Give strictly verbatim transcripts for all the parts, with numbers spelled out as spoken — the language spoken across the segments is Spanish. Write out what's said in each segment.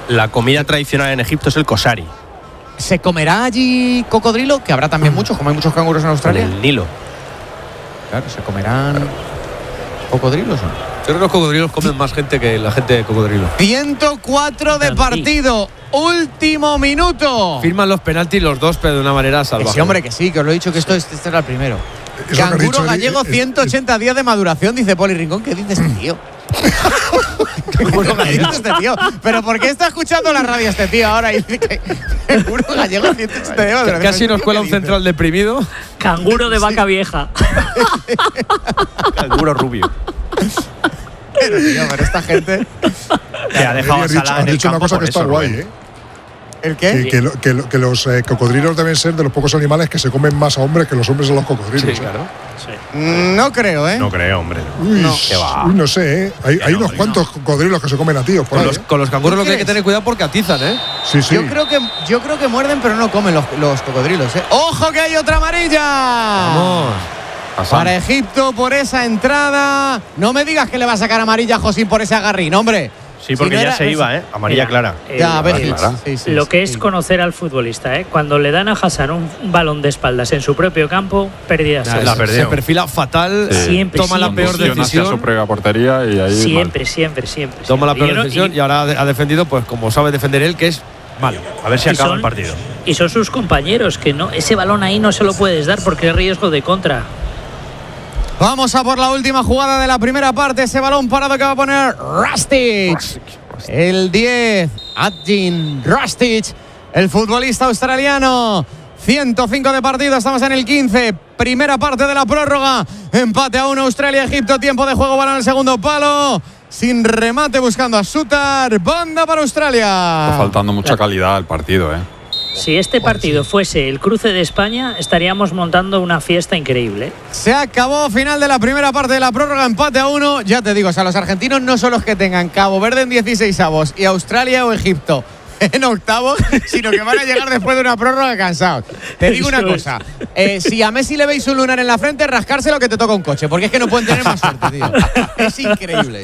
la comida tradicional en Egipto es el kosari. ¿Se comerá allí cocodrilo? Que habrá también muchos, como hay muchos canguros en Australia. En el Nilo. Claro, ¿se comerán cocodrilos o no? Yo creo que los cocodrilos comen más gente que la gente de cocodrilo. ciento cuatro de partido. Último minuto. Firman los penaltis los dos, pero de una manera salvaje. Sí, hombre, que sí, que os lo he dicho que esto este era el primero. Eso Canguro dicho, gallego, es, ciento ochenta es, días de maduración, dice Poli Rincón. ¿Qué dice este tío? Canguro gallego este tío. ¿Pero por qué está escuchando la radio este tío ahora? Y dice que canguro gallego, ciento ochenta días de maduración. Casi nos cuela un central deprimido. Canguro de vaca vieja. Canguro rubio. Pero, tío, pero esta gente que ha dejado a Salah en el dicho campo. Una cosa por que eso, está guay, Rubén. ¿eh? ¿El qué? Que, que, lo, que, lo, que los eh, cocodrilos deben ser de los pocos animales que se comen más a hombres que los hombres a los cocodrilos. Sí, claro. Sí. No creo, ¿eh? No creo, hombre. Uy, No. ¿Qué va? uy, no sé, ¿eh? Hay, hay no, unos no. cuantos cocodrilos que se comen a tíos por Con ahí, los, ¿eh? con los canguros lo que hay que crees? tener cuidado porque atizan, ¿eh? Sí, sí. Yo creo que yo creo que muerden, pero no comen los, los cocodrilos, ¿eh? ¡Ojo que hay otra amarilla! Vamos. Para Egipto por esa entrada. No me digas que le va a sacar amarilla a Josín por ese agarrín, hombre. Sí, porque Si no ya era- se iba, ¿eh? Amarilla Mira, clara. eh, Ya, ves. eh, Sí, sí, lo sí, que sí. es conocer al futbolista, ¿eh? Cuando le dan a Hassan un, un balón de espaldas en su propio campo, pérdida La, segura. se perfila fatal, Sí. Siempre, toma la siempre, peor siempre. decisión. Hacia su propia portería y ahí Siempre, siempre, siempre. Toma la siempre. peor Y yo no- decisión y- y ahora ha defendido, pues como sabe defender él, que es mal. A ver si y acaba son- el partido. Y son sus compañeros, que no, ese balón ahí no se lo puedes dar porque es riesgo de contra. Vamos a por la última jugada de la primera parte. Ese balón parado que va a poner Rustic. El diez, Adjin Rustic, el futbolista australiano. ciento cinco de partido, estamos en el quince. Primera parte de la prórroga. Empate a uno, Australia-Egipto. Tiempo de juego, balón en el segundo palo. Sin remate, buscando a Sutar. Banda para Australia. está faltando mucha calidad al partido, ¿eh? Si este partido fuese el cruce de España, estaríamos montando una fiesta increíble. Se acabó, final de la primera parte de la prórroga, empate a uno. Ya te digo, o sea, los argentinos no son los que tengan Cabo Verde en dieciséis avos y Australia o Egipto en octavos, sino que van a llegar después de una prórroga cansados. Te digo una Eso es. cosa, eh, si a Messi le veis un lunar en la frente, rascárselo que te toca un coche, porque es que no pueden tener más suerte, tío. Es increíble.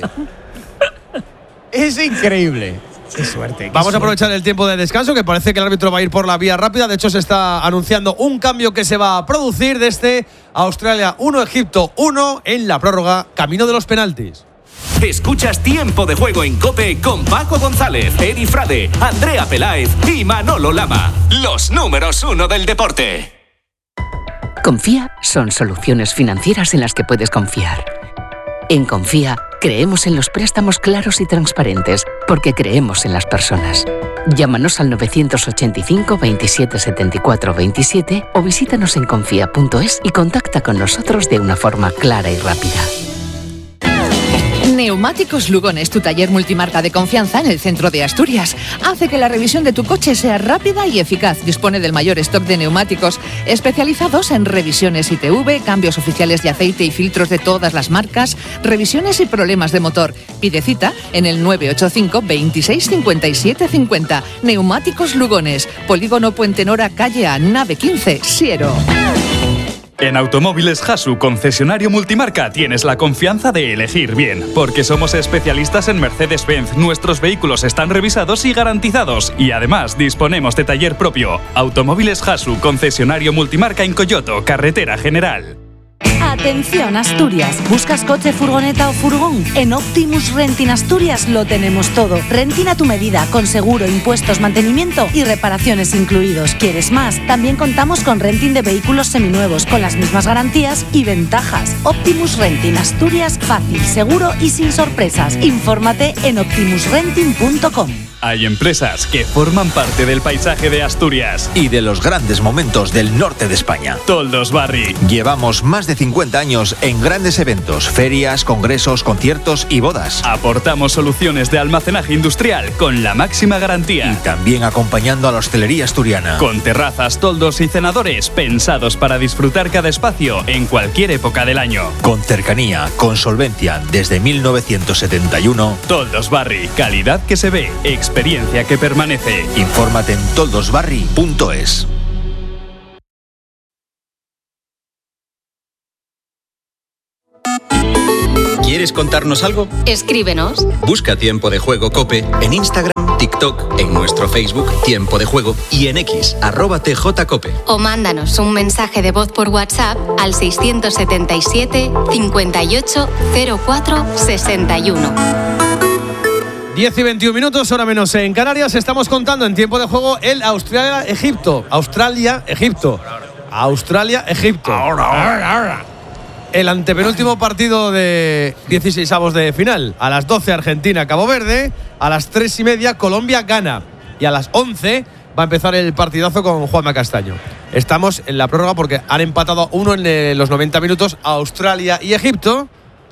Es increíble. Qué suerte. Qué Vamos suerte. a aprovechar el tiempo de descanso, que parece que el árbitro va a ir por la vía rápida. De hecho, se está anunciando un cambio que se va a producir desde Australia uno, Egipto uno en la prórroga, camino de los penaltis. Escuchas Tiempo de Juego en COPE con Paco González, Eri Frade, Andrea Peláez y Manolo Lama. Los números uno del deporte. Confía son soluciones financieras en las que puedes confiar. En Confía, creemos en los préstamos claros y transparentes, porque creemos en las personas. Llámanos al nueve ocho cinco, veintisiete setenta y cuatro veintisiete o visítanos en confía punto es y contacta con nosotros de una forma clara y rápida. Neumáticos Lugones, tu taller multimarca de confianza en el centro de Asturias. Hace que la revisión de tu coche sea rápida y eficaz. Dispone del mayor stock de neumáticos especializados en revisiones I T V, cambios oficiales de aceite y filtros de todas las marcas, revisiones y problemas de motor. Pide cita en el nueve ocho cinco, veintiséis cincuenta y siete cincuenta. Neumáticos Lugones, Polígono Puente Nora, calle A, nave quince, Siero. En Automóviles Hasu, concesionario multimarca, tienes la confianza de elegir bien, porque somos especialistas en Mercedes-Benz. Nuestros vehículos están revisados y garantizados, y además disponemos de taller propio. Automóviles Hasu, concesionario multimarca en Coyoto, Carretera General. Atención Asturias, ¿buscas coche, furgoneta o furgón? En Optimus Renting Asturias lo tenemos todo. Renting a tu medida, con seguro, impuestos, mantenimiento y reparaciones incluidos. ¿Quieres más? También contamos con renting de vehículos seminuevos, con las mismas garantías y ventajas. Optimus Renting Asturias, fácil, seguro y sin sorpresas. Infórmate en optimus renting punto com. Hay empresas que forman parte del paisaje de Asturias y de los grandes momentos del norte de España. Toldos Barri. Llevamos más de cincuenta años en grandes eventos, ferias, congresos, conciertos y bodas. Aportamos soluciones de almacenaje industrial con la máxima garantía. Y también acompañando a la hostelería asturiana. Con terrazas, toldos y cenadores pensados para disfrutar cada espacio en cualquier época del año. Con cercanía, con solvencia, desde mil novecientos setenta y uno. Toldos Barri, calidad que se ve, experiencia que permanece. Infórmate en toldos barri punto es. ¿Quieres contarnos algo? Escríbenos. Busca Tiempo de Juego COPE en Instagram, TikTok, en nuestro Facebook Tiempo de Juego y en X, arroba tjcope. O mándanos un mensaje de voz por WhatsApp al seiscientos setenta y siete, cincuenta y ocho, cero cuatro, sesenta y uno. diez y veintiún minutos, hora menos en Canarias. Estamos contando en Tiempo de Juego el Australia-Egipto. Australia-Egipto. Australia-Egipto. Ahora, ahora, ahora. El antepenúltimo partido de dieciseisavos de final. A las doce Argentina-Cabo Verde. A las tres y media Colombia-Ghana. Y a las once va a empezar el partidazo con Juanma Castaño. Estamos en la prórroga porque han empatado uno en los noventa minutos Australia y Egipto.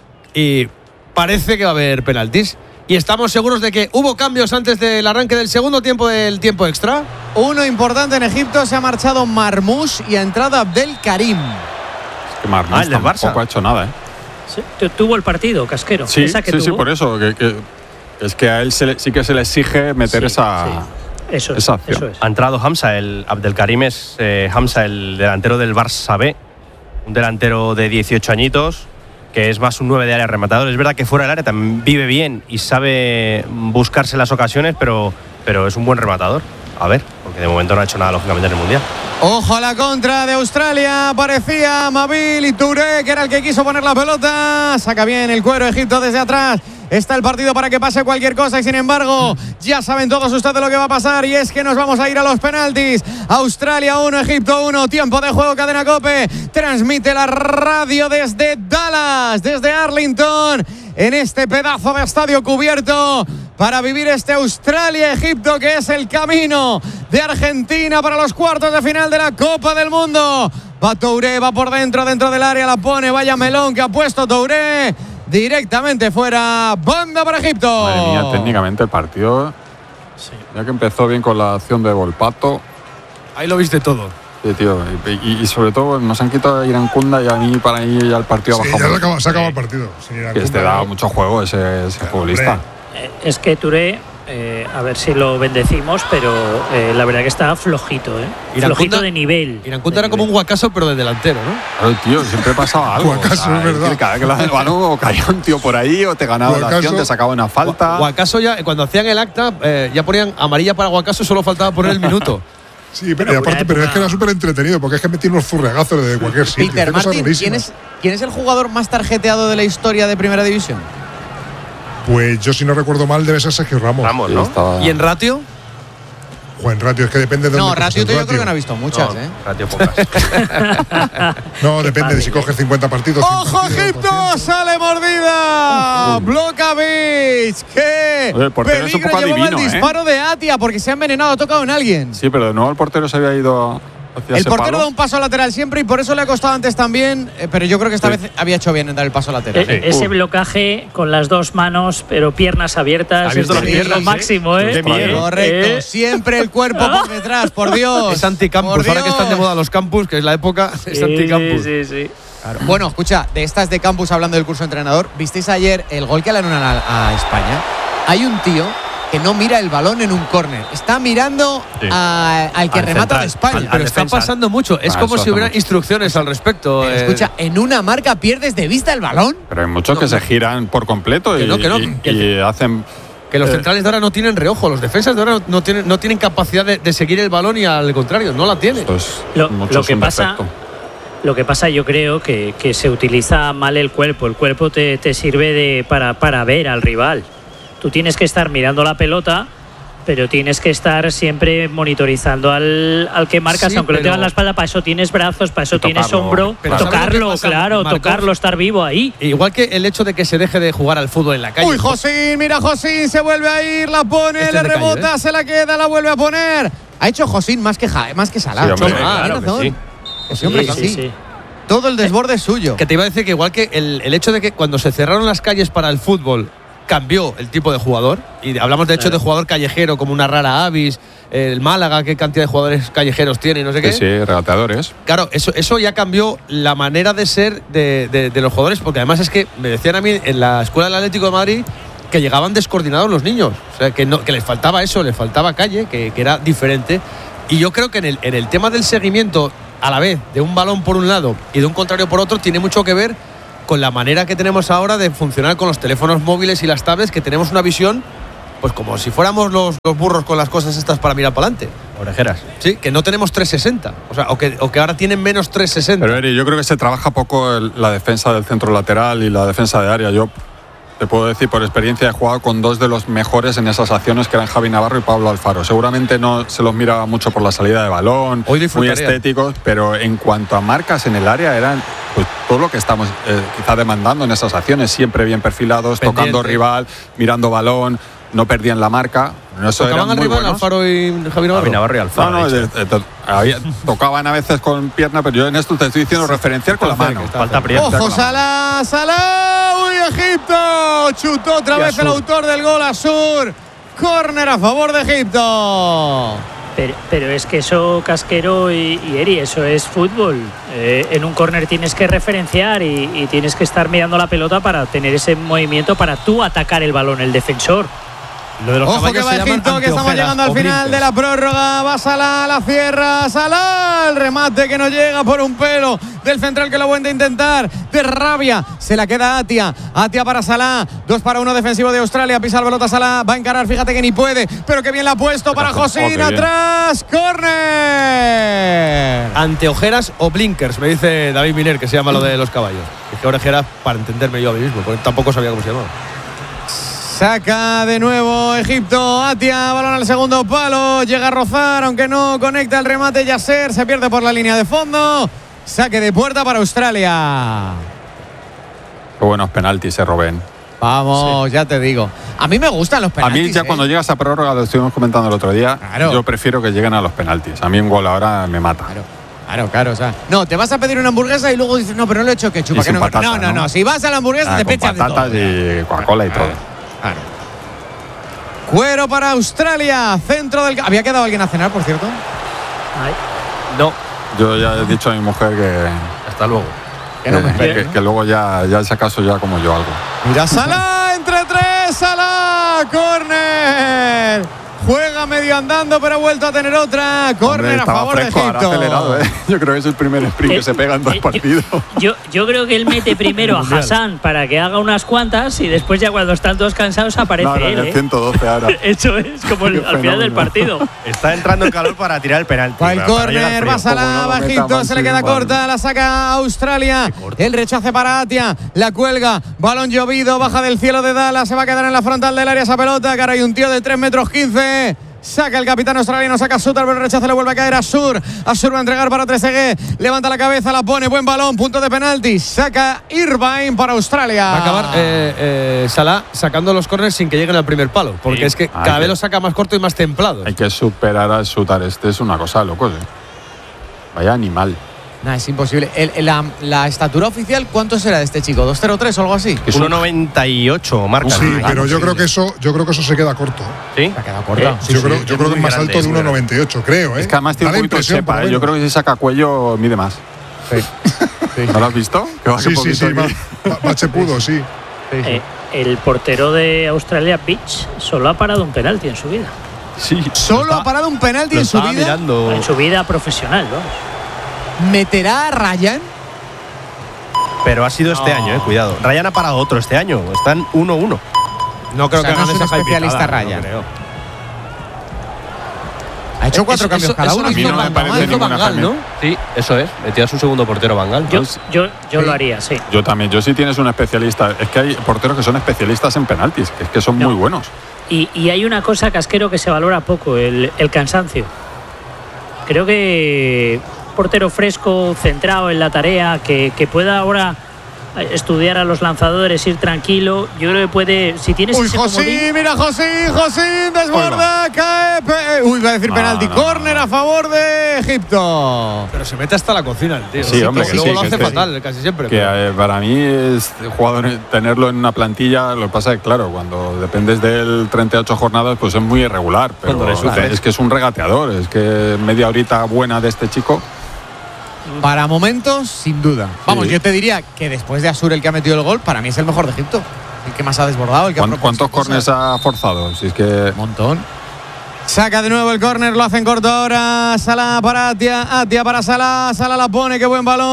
Y parece que va a haber penaltis. Y estamos seguros de que hubo cambios antes del arranque del segundo tiempo del tiempo extra. Uno importante en Egipto. Se ha marchado Marmoush y ha entrado Abdel Karim. Que Marmoush Ah, el del tampoco Barça. ha hecho nada, ¿eh? Sí, tu- tuvo el partido, Casquero. Sí, Esa que sí, sí, tuvo. por eso. Que, que- es que a él se le- sí que se le exige meter Sí, esa, sí. Eso es, esa acción. eso es. Ha entrado Hamza, el Abdelkarim es eh, Hamza, el delantero del Barça B, un delantero de dieciocho añitos, que es más un nueve de área rematador. Es verdad que fuera del área también vive bien y sabe buscarse las ocasiones, pero, pero es un buen rematador. A ver, porque de momento no ha hecho nada lógicamente en el Mundial. Ojo a la contra de Australia. Parecía Mabil y Touré, que era el que quiso poner la pelota. Saca bien el cuero Egipto desde atrás. Está el partido para que pase cualquier cosa y sin embargo ya saben todos ustedes lo que va a pasar y es que nos vamos a ir a los penaltis. Australia uno, Egipto uno, tiempo de juego, Cadena COPE. Transmite la radio desde Dallas, desde Arlington, en este pedazo de estadio cubierto para vivir este Australia-Egipto que es el camino de Argentina para los cuartos de final de la Copa del Mundo. Va Touré, va por dentro, dentro del área, la pone, vaya melón que ha puesto Touré. Directamente fuera, banda para Egipto. Madre mía, técnicamente el partido, ya que empezó bien con la acción de Volpato. Ahí lo viste todo. Sí, tío, y, y- y sobre todo nos han quitado a Irankunda y a mí para mí ya el partido ha Sí, bajado ya se mucho. acaba, se acaba el partido. Sí, Que este da mucho juego ese, ese futbolista. Eh, Es que Touré, eh, a ver si lo bendecimos, pero eh, la verdad que está flojito, ¿eh? Irankunda- Flojito de nivel. Irankunda era como un Guacaso, pero de delantero, ¿no? Claro, tío, siempre pasaba algo. Guacaso, o sea, es verdad. decir, cada vez que le daban el balón o caía un tío por ahí o te ganaba la Guacaso. acción, te sacaba una falta. Guacaso ya, cuando hacían el acta, eh, ya ponían amarilla para Guacaso, solo faltaba poner el minuto. Sí, pero, y aparte, pero es que era súper entretenido porque es que metí unos furregazos de cualquier sitio. Peter Qué cosa Martin, ¿quién rarísima. es, ¿quién es el jugador más tarjeteado de la historia de Primera División? Pues yo, si no recuerdo mal, debe ser Sergio Ramos. Ramos, Sí, ¿no? estaba- ¿Y en ratio? Juan Ratio, es que depende de No, dónde coges Ratio el yo creo ratio. que no ha visto muchas, No, ¿eh? ratio pocas. No, depende de si coges cincuenta partidos. cien ¡Ojo, partidos, Egipto! doscientos. ¡Sale mordida! Blokovic. ¡Qué Oye, el portero es un peligro poco llevaba adivino, el ¿eh? disparo de Atia! Porque se ha envenenado, ha tocado en alguien. Sí, pero de nuevo el portero se había ido hacia El ese portero palo. da un paso lateral siempre y por eso le ha costado antes también, eh, pero yo creo que esta Sí. vez había hecho bien en dar el paso lateral. Eh, Ese blocaje con las dos manos, pero piernas abiertas, es Abierto las decir, piernas, lo ¿eh? máximo, ¿eh? Qué miedo. Correcto, Eh. siempre el cuerpo por detrás, por Dios. Es anticampus. Por Ahora que están de Dios. moda los campus, que es la época, es Sí, anticampus. sí, sí, sí. Claro. Bueno, escucha, de estas de campus hablando del curso de entrenador, ¿visteis ayer el gol que le anulan a, a España? Hay un tío que no mira el balón en un córner, está mirando Sí. a- al que Al remata central, de España. al- Pero está defensa. pasando mucho. Es Ah, como eso si hace hubiera mucho. instrucciones al respecto. Pero eh. escucha, en una marca pierdes de vista el balón. Pero hay muchos que se giran por completo Que y, no, que no, y- que- y hacen. Que los eh, centrales de ahora no tienen reojo, los defensas de ahora no, no tienen, no tienen capacidad de, de seguir el balón y al contrario, no la tienen. Pues Lo- muchos lo que un pasa- defecto. Lo que pasa, yo creo que, que se utiliza mal el cuerpo. El cuerpo te, te sirve de, para, para ver al rival. Tú tienes que estar mirando la pelota, pero tienes que estar siempre monitorizando al, al que marcas, Sí, aunque lo pero- tengas en la espalda. Para eso tienes brazos, para eso Y tienes tocarlo. hombro. Pero ¿sabes lo que tocarlo, pasa, claro, Marcos? tocarlo, estar vivo ahí. Igual que el hecho de que se deje de jugar al fútbol en la calle. Uy, Josín, mira Josín, se vuelve a ir, la pone, Este es le de calle, rebota, ¿eh? se la queda, la vuelve a poner. Ha hecho Josín más que, Ja- más que Salah. Sí, hombre, Choma, claro tienes que razón. sí. Que sí, hombre, que sí, sí. sí. Todo el desborde es suyo. Que te iba a decir que igual que el, el hecho de que cuando se cerraron las calles para el fútbol cambió el tipo de jugador, y hablamos de hecho Claro. de jugador callejero como una rara Avis, el Málaga, qué cantidad de jugadores callejeros tiene y no sé Sí, qué. sí, regateadores. Claro, eso, eso ya cambió la manera de ser de, de- de los jugadores, porque además es que me decían a mí en la escuela del Atlético de Madrid que llegaban descoordinados los niños, o sea, que, no, que les faltaba eso, les faltaba calle, que, que era diferente. Y yo creo que en el, en el tema del seguimiento, a la vez, de un balón por un lado y de un contrario por otro, tiene mucho que ver con la manera que tenemos ahora de funcionar con los teléfonos móviles y las tablets, que tenemos una visión pues como si fuéramos los, los burros con las cosas estas para mirar para adelante. Orejeras. Sí, que no tenemos trescientos sesenta. O sea, o que, o que ahora tienen menos trescientos sesenta. Pero Eri, yo creo que se trabaja poco el, la defensa del centro lateral y la defensa de área. Yo te puedo decir por experiencia, he jugado con dos de los mejores en esas acciones, que eran Javi Navarro y Pablo Alfaro. Seguramente no se los miraba mucho por la salida de balón, muy estéticos, pero en cuanto a marcas en el área eran pues todo lo que estamos eh, quizá demandando en esas acciones, siempre bien perfilados, pendiente, tocando rival, mirando balón, no perdían la marca. Eso ¿Tocaban al rival Alfaro y Javi Navarro? Javi Navarro y Alfaro. No, no, de, de, de, había, tocaban a veces con pierna, pero yo en esto te estoy diciendo referenciar con la mano. Falta Ojo, Salah, Salah, uy, Egipto, chutó otra vez el autor del gol, Asur. Córner a favor de Egipto. Pero, pero es que eso, Casquero y, y Eri, eso es fútbol. Eh, en un córner tienes que referenciar y, y tienes que estar mirando la pelota para tener ese movimiento para tú atacar el balón, el defensor. Lo de los Ojo que va Egipto, que estamos llegando al final de la prórroga. Va Salah, la cierra Salah, el remate que no llega por un pelo del central que lo vuelve a intentar. De rabia, se la queda Atia. Atia para Salah, dos para uno defensivo de Australia. Pisa la pelota Salah, va a encarar, fíjate que ni puede, pero que bien la ha puesto para Josín, oh, atrás, córner. Anteojeras o blinkers, me dice David Miner, que se llama lo de los caballos. Es que orejeras para entenderme yo a mí mismo, porque tampoco sabía cómo se llamaba. Saca de nuevo Egipto, Atia, balón al segundo palo, llega a rozar, aunque no conecta el remate Yasser, se pierde por la línea de fondo, saque de puerta para Australia. Qué buenos penaltis se Robén. Vamos, sí. Ya te digo. A mí me gustan los penaltis. A mí ya eh. cuando llegas a prórroga, lo estuvimos comentando el otro día, claro. Yo prefiero que lleguen a los penaltis. A mí un gol ahora me mata. Claro. Claro, claro, o sea, no, te vas a pedir una hamburguesa y luego dices, no, pero no le he hecho ketchup. Que no, patata, no, no, no, si vas a la hamburguesa ah, te pechas de todo. Patatas y Coca-Cola y todo. Claro. Cuero para Australia, centro del... ¿Había quedado alguien a cenar, por cierto? Ay. No. Yo ya he dicho a mi mujer que... Hasta luego. Que, no me que, que, que luego ya, ya si acaso ya como yo algo. Mira, Salah, entre tres, Salah, córner. Juega medio andando, pero ha vuelto a tener otra. Córner a favor fresco, de Egipto. Acelerado, ¿eh? Yo creo que es el primer sprint eh, que se pega en dos eh, partidos. Yo, yo creo que él mete primero a Hassan para que haga unas cuantas y después ya cuando están todos cansados aparece no, no, él. ¿eh? ciento doce ahora. Eso es como el, al final del partido. Está entrando en calor para tirar el penalti. Va el córner, va Salah, va Egipto, se le queda corta, la saca Australia. El rechace para Atia, la cuelga, balón llovido, baja del cielo de Dallas, se va a quedar en la frontal del área esa pelota, que ahora hay un tío de tres metros quince. Saca el capitán australiano, saca a Suter, pero el rechazo le vuelve a caer a Asur. Asur va a entregar para Trezeguet. Levanta la cabeza, la pone, buen balón, punto de penalti. Saca Irvine para Australia. Va a acabar eh, eh, Salah sacando los córneres sin que lleguen al primer palo. Porque sí. Es que cada vez lo saca más corto y más templado. Hay que superar a Suter. Este es una cosa de locos, ¿eh? Vaya animal. Nah, es imposible. El, la, la estatura oficial, ¿cuánto será de este chico? ¿dos cero tres o algo así? uno noventa y ocho marca. Sí, pero yo creo que eso, yo creo que eso se queda corto. ¿Sí? Se ha quedado corto. Eh, sí, yo sí, creo, yo creo que es más alto de uno noventa y ocho, creo, ¿eh? Es que además tiene un poquito de sepa, ¿eh? Yo creo que si saca cuello mide más. Sí. Sí. ¿No lo has visto? Que sí, sí, sí. Bachepudo, sí. sí, sí. Eh, el portero de Australia, Beach, solo ha parado un penalti en su vida. Sí. ¿Solo está, ha parado un penalti en su vida? Mirando. En su vida profesional, ¿no? ¿Meterá a Ryan? Pero ha sido este no. año, eh, cuidado. Ryan ha parado otro este año. Están uno uno. No creo o sea, que no es un especialista Ryan. No creo. Ha hecho cuatro eso, cambios eso, cada uno. A mí no me parece ninguna Bangal, ¿no? Sí, eso es. Metió a su segundo portero Bangal. Yo, yo, yo sí. lo haría, sí. Yo también. Yo sí tienes un especialista. Es que hay porteros que son especialistas en penaltis, que es que son no. muy buenos. Y, y hay una cosa, Casquero, que se valora poco, el, el cansancio. Creo que portero fresco, centrado en la tarea, que, que pueda ahora estudiar a los lanzadores, ir tranquilo. Yo creo que puede, si tienes uy, ese José, comodín, mira José, José desborda, cae, pe, uy, va a decir no, penalti, no, córner no. a favor de Egipto. Pero se mete hasta la cocina el tío. Sí, sí hombre, que luego sí, lo hace que fatal, sí. casi siempre. Que eh, para mí es jugador tenerlo en una plantilla, lo que pasa es que claro, cuando dependes del treinta y ocho jornadas, pues es muy irregular, pero es, es que es un regateador, es que media horita buena de este chico. Para momentos, sin duda. Vamos, sí. yo te diría que después de Asur, el que ha metido el gol, para mí es el mejor de Egipto. El que más ha desbordado, el que ha ¿Cuántos córneres ha forzado? Si es que... Un montón. Saca de nuevo el córner, lo hacen corto ahora. Salah para Atia, Atia para Salah, Salah la pone, qué buen balón.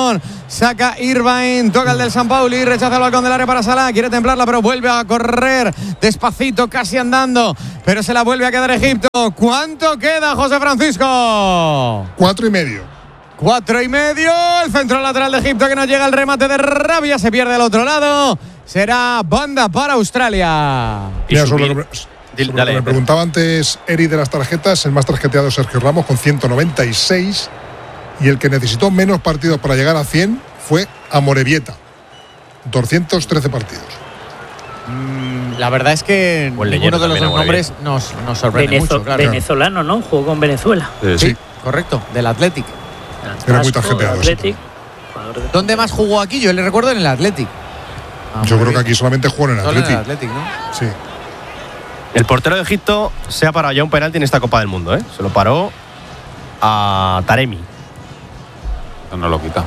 Saca Irvine, toca el del San Pauli, rechaza el balcón del área para Salah, quiere templarla, pero vuelve a correr despacito, casi andando, pero se la vuelve a quedar Egipto. ¿Cuánto queda, José Francisco? Cuatro y medio. Cuatro y medio, el centro lateral de Egipto que no llega al remate de Rabia, se pierde al otro lado. Será banda para Australia. Y Mira, sobre lo que, sobre lo que me preguntaba antes Eri de las tarjetas, el más tarjeteado es Sergio Ramos con ciento noventa y seis. Y el que necesitó menos partidos para llegar a cien fue Amorebieta. doscientos trece partidos. Mm, la verdad es que pues ninguno de los dos nombres nos, nos sorprende Venezo mucho. Claro. Venezolano, ¿no? Jugó con Venezuela. Sí, sí, correcto, del Athletic. Era muy tarjeteado. Athletic. ¿Dónde más jugó aquí? Yo le recuerdo en el Athletic. Ah, Yo creo que aquí solamente jugó en el Athletic. En el Athletic, ¿no? Sí. El portero de Egipto se ha parado ya un penalti en esta Copa del Mundo, ¿eh? Se lo paró a Taremi. No lo quita.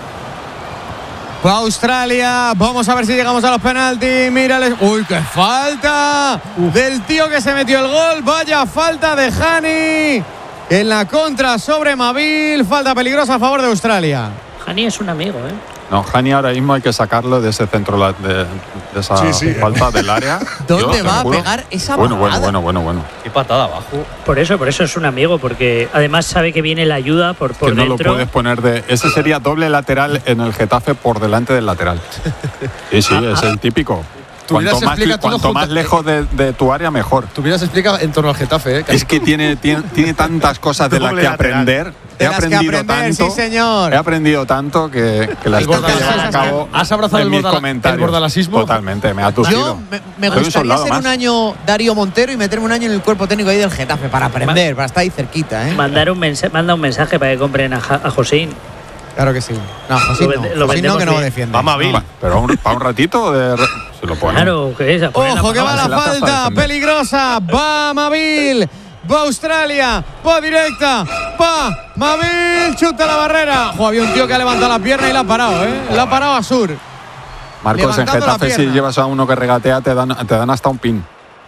Va Australia, vamos a ver si llegamos a los penaltis. Mírales, uy, qué falta Uf. del tío que se metió el gol. Vaya falta de Hani en la contra sobre Mabil. Falta peligrosa a favor de Australia. Hani es un amigo, ¿eh? No, Hani ahora mismo hay que sacarlo de ese centro de, de esa sí, sí, falta del área. ¿Dónde Yo, va a pegar esa bueno, parada? Bueno, bueno, bueno, bueno. Qué patada abajo. Por eso, por eso es un amigo, porque además sabe que viene la ayuda por, por que no dentro. lo puedes poner de. Ese sería doble lateral en el Getafe por delante del lateral. Sí, sí, ah, es ah. el típico. Cuanto más, cuanto más lejos de, de tu área, mejor. Tú hubieras explicado en torno al Getafe, ¿eh? Es que tiene, tiene, tiene tantas cosas de las que aprender. He aprendido aprender, tanto. Sí, señor. He aprendido tanto que, que las tengo que llevar a cabo. ¿Has abrazado en el, mis bordala, comentarios. el bordalasismo? Totalmente, me ha tusido. Yo me, me gustaría ser más. un año Darío Montero y meterme un año en el cuerpo técnico ahí del Getafe para aprender, para estar ahí cerquita, ¿eh? Mandar un mensaje, manda un mensaje para que compren a, a Josín. Claro que sí. No, Josín lo, no, lo Josín no, que no lo defiende. Vamos a Bill. Pero un, para un ratito de, se lo pone. Claro, que es. Ojo, que va la falta peligrosa. Va Mabil. Va Australia, va directa, va Mabil, chuta la barrera. Jo, había un tío que ha levantado la pierna y la ha parado, ¿eh? La ha parado a Sur. Marcos, en Getafe si llevas a uno que regatea te dan, te dan hasta un pin.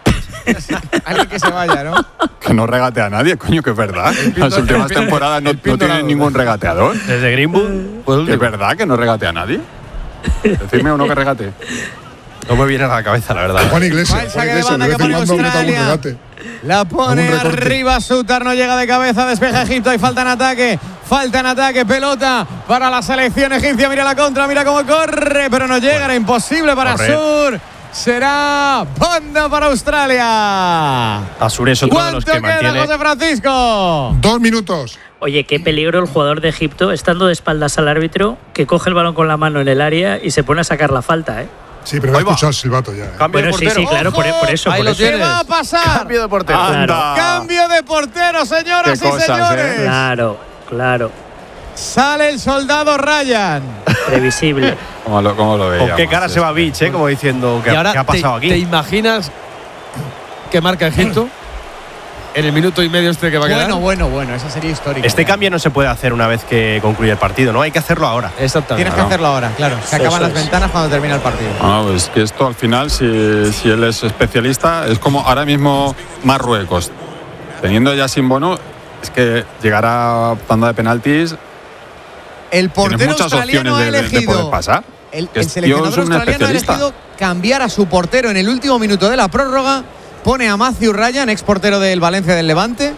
Alguien que se vaya, ¿no? Que no regatea a nadie, coño, que es verdad. Las últimas temporadas no, no tienen ningún regateador. Desde Greenwood. Pues es verdad que no regatea a nadie. Decidme uno que regate. No me viene a la cabeza, la verdad. Juan Iglesias, Juan Iglesias, de vez en cuando meta un regate. La pone arriba Sutar, no llega de cabeza, despeja Egipto, hay falta en ataque, falta en ataque, pelota para la selección egipcia, mira la contra, mira cómo corre, pero no llega, era imposible para Correr. Sur, será banda para Australia. Asur es otro de los que ¿Cuánto queda, mantiene... José Francisco? Dos minutos. Oye, qué peligro el jugador de Egipto, estando de espaldas al árbitro, que coge el balón con la mano en el área y se pone a sacar la falta, ¿eh? Sí, pero va a escuchar el silbato ya. ¿eh? Cambio bueno, de portero. sí, sí, claro, por, por eso. Ahí por lo eso. tienes. ¿Qué va a pasar? Cambio de portero. Claro. Cambio de portero, señoras Qué y cosas, señores. ¿eh? Claro, claro. Sale el soldado Ryan. Previsible. ¿Cómo lo, cómo lo veíamos? ¿Con qué cara se va Beach, eh? Como diciendo, ¿qué, y ahora ¿qué ha pasado te, aquí? ¿Te imaginas que marca Egipto en el minuto y medio este que va a quedar? Bueno, bueno, bueno, esa sería histórica. Este ya. cambio no se puede hacer una vez que concluye el partido, ¿no? Hay que hacerlo ahora. Exactamente. Tienes que hacerlo ahora, claro. Se acaban Eso las es. ventanas cuando termina el partido. No, pues que esto al final, si, si él es especialista, es como ahora mismo Marruecos. Teniendo ya sin Bono, es que llegar a tanda de penaltis. El portero Tienes muchas australiano opciones ha de, de, de poder elegido. pasar. El, Que el este tío seleccionador es un australiano ha especialista. elegido cambiar a su portero en el último minuto de la prórroga. Pone a Matthew Ryan, ex portero del Valencia del Levante,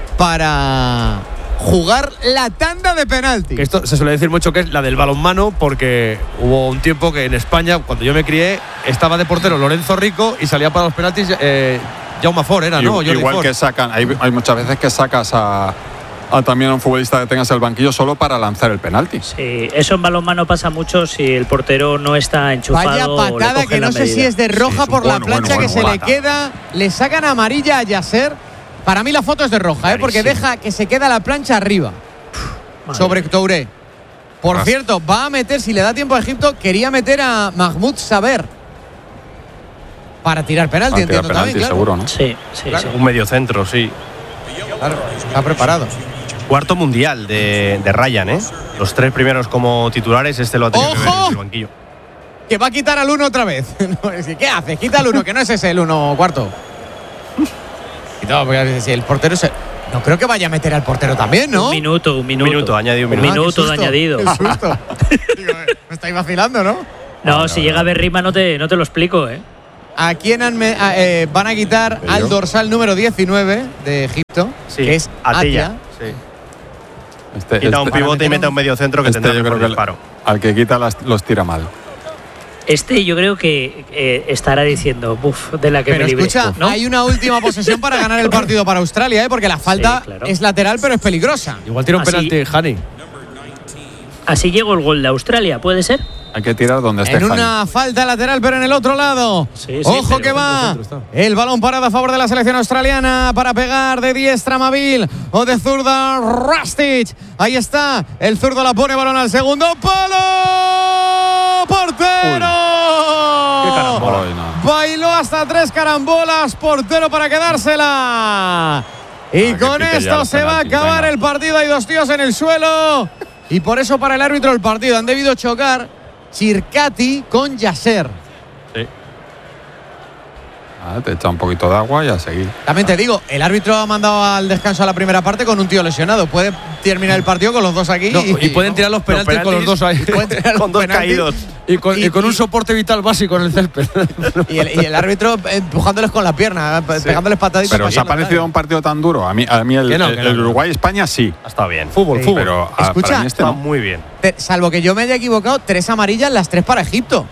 para jugar la tanda de penaltis. Que esto se suele decir mucho que es la del balonmano, porque hubo un tiempo que en España, cuando yo me crié, estaba de portero Lorenzo Rico y salía para los penaltis eh, Jaume Ford, era, ¿no? Igual, igual que sacan, hay, hay muchas veces que sacas a, a también a un futbolista que tengas en el banquillo solo para lanzar el penalti. Sí, eso en balonmano pasa mucho si el portero no está enchufado. Vaya o le patada coge que la no sé medida. si es de roja Sí, por bueno, la plancha bueno, que bueno, se bueno. le queda. Le sacan amarilla a Yasser. Para mí la foto es de roja, ¿eh? Porque Clarísimo. deja que se queda la plancha arriba. Madre Sobre mía. Touré. Por Ah. cierto, va a meter, si le da tiempo a Egipto, quería meter a Mahmoud Saber para tirar penalti, Para tirar entiendo penalti, también, claro. seguro, ¿no? Sí, sí, Claro. sí. Un medio centro, sí. Claro, está preparado. Cuarto mundial de, de Ryan, ¿eh? Los tres primeros como titulares, este lo ha tenido que ver ¡Ojo! desde el banquillo. Que va a quitar al uno otra vez. No, es que, ¿qué hace? Quita al uno, que no es ese el uno cuarto. Y todo, porque si el portero se… No creo que vaya a meter al portero también, ¿no? Un minuto, un minuto. Un minuto, añadido un minuto. Un minuto Ah, de qué susto, añadido. Qué susto. Digo, eh, me estáis vacilando, ¿no? No, no si no, llega no. Berrima no te, no te lo explico, ¿eh? ¿A quién han me, a, eh, van a quitar al yo? dorsal número diecinueve de Egipto? Sí, que es Atilla. Sí. Este, quita este, un pivote y mete un medio centro que este tendrá yo creo que disparo. Al que quita las, los tira mal. Este yo creo que eh, estará diciendo, buf, de la que pero me libré. Escucha, ¿no? Hay una última posesión para ganar el partido para Australia, ¿eh? Porque la falta sí, claro. es lateral, pero es peligrosa. Igual tira un penalti, Hani. Así llegó el gol de Australia, ¿puede ser? Hay que tirar donde esté. En una Hani. falta lateral, pero en el otro lado. Sí, sí, Ojo que va. El balón parado a favor de la selección australiana para pegar de diestra Mabil o de zurda Rustic. Ahí está. El zurdo la pone, balón al segundo palo. ¡Portero! Uy, ¡qué carambola! No. Bailó hasta tres carambolas. Portero para quedársela. Y ah, con esto se va a acabar venga. el partido. Hay dos tíos en el suelo. Y por eso para el árbitro el partido han debido chocar Chircati con Yasser. Sí. Ah, te echa un poquito de agua y a seguir. También te digo, el árbitro ha mandado al descanso a la primera parte con un tío lesionado. Puede terminar el partido con los dos aquí. No, y, y pueden tirar los penaltis, los penaltis con los dos ahí. Con dos caídos. Y con, y, y con un soporte vital básico en el césped. Y el, y el árbitro empujándoles con la pierna, sí. pegándoles pataditas. Pero ¿os ha parecido un partido tan duro? A mí, a mí el, no, el, el Uruguay-España sí. Ha estado bien. Fútbol, sí. fútbol. Pero Escucha, para mí este está no. muy bien. Te, salvo que yo me haya equivocado, tres amarillas, las tres para Egipto.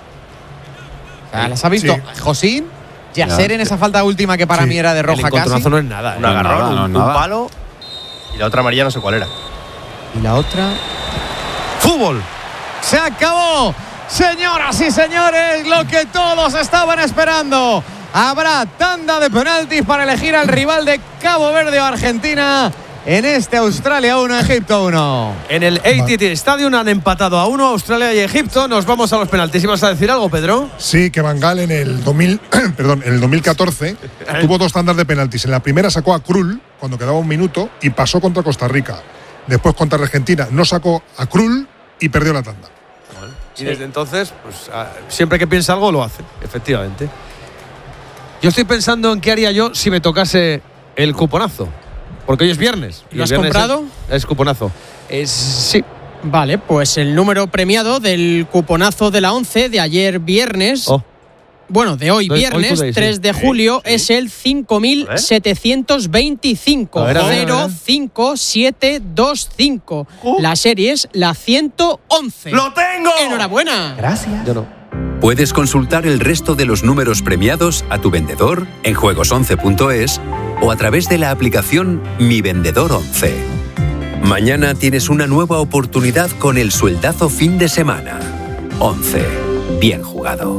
O sea, las ha visto sí. Josín, Yasser en esa falta última que para sí. mí era de roja casi. El no es nada. Un eh. agarrón, no, no, un, nada. un palo y la otra amarilla no sé cuál era. Y la otra… ¡Fútbol! ¡Se acabó! Señoras y señores, lo que todos estaban esperando. Habrá tanda de penaltis para elegir al rival de Cabo Verde o Argentina en este Australia uno, Egipto uno. En el A T T Stadium han empatado a uno Australia y Egipto. Nos vamos a los penaltis. ¿Ibas a decir algo, Pedro? Sí, que Van Gaal en el dos mil, perdón, en el dos mil catorce tuvo dos tandas de penaltis. En la primera sacó a Krul cuando quedaba un minuto y pasó contra Costa Rica. Después contra Argentina no sacó a Krul y perdió la tanda. Y desde entonces, pues siempre que piensa algo lo hace, efectivamente. Yo estoy pensando en qué haría yo si me tocase el cuponazo. Porque hoy es viernes. ¿Lo has comprado? Es, es cuponazo. Es, sí. Vale, pues el número premiado del cuponazo de la once de ayer viernes. Oh. Bueno, de hoy viernes, hoy today, tres de julio, sí, sí. es el cinco mil setecientos veinticinco cero cinco siete dos cinco. Uh. La serie es la ciento once. ¡Lo tengo! ¡Enhorabuena! Gracias. Yo no. Puedes consultar el resto de los números premiados a tu vendedor en juegos once punto es o a través de la aplicación Mi Vendedor once. Mañana tienes una nueva oportunidad con el sueldazo fin de semana. once. Bien jugado.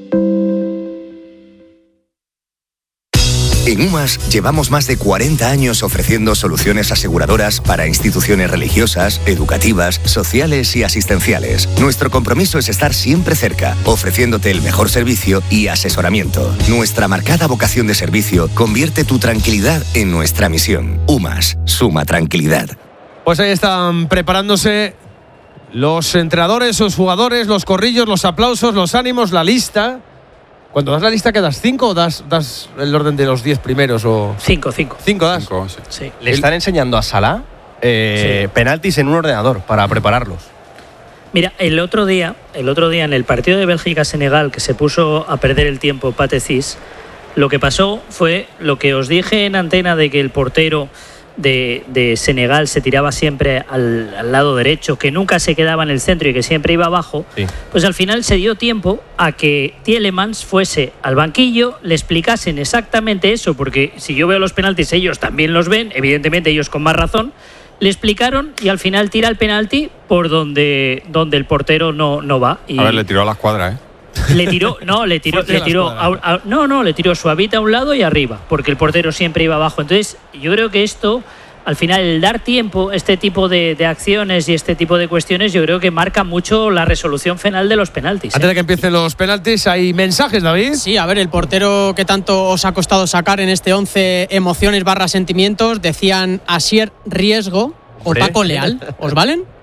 En UMAS llevamos más de cuarenta años ofreciendo soluciones aseguradoras para instituciones religiosas, educativas, sociales y asistenciales. Nuestro compromiso es estar siempre cerca, ofreciéndote el mejor servicio y asesoramiento. Nuestra marcada vocación de servicio convierte tu tranquilidad en nuestra misión. UMAS, suma tranquilidad. Pues ahí están preparándose los entrenadores, los jugadores, los corrillos, los aplausos, los ánimos, la lista. Cuando das la lista, ¿qué das? ¿Cinco o das, das el orden de los diez primeros? O… Cinco, cinco. ¿Cinco das? Cinco, sí. Sí. Le están enseñando a Salah eh, sí. penaltis en un ordenador para prepararlos. Mira, el otro día, el otro día en el partido de Bélgica-Senegal, que se puso a perder el tiempo Pathé Ciss, lo que pasó fue lo que os dije en antena de que el portero de, de Senegal se tiraba siempre al, al lado derecho, que nunca se quedaba en el centro y que siempre iba abajo, sí. Pues al final se dio tiempo a que Tielemans fuese al banquillo, le explicasen exactamente eso, porque si yo veo los penaltis ellos también los ven, evidentemente ellos con más razón, le explicaron y al final tira el penalti por donde, donde el portero no, no va. Y a ver, le tiró a la escuadra, ¿eh? Le tiró, no, le tiró, le tiró, a, a, no, no, le tiró suavita a un lado y arriba, porque el portero siempre iba abajo. Entonces, yo creo que esto, al final, el dar tiempo, este tipo de, de acciones y este tipo de cuestiones, yo creo que marca mucho la resolución final de los penaltis. ¿eh? Antes de que empiecen los penaltis, ¿hay mensajes, David? Sí, a ver, el portero que tanto os ha costado sacar en este once, emociones barra sentimientos, decían Asier Riesgo o Paco Leal, ¿os valen?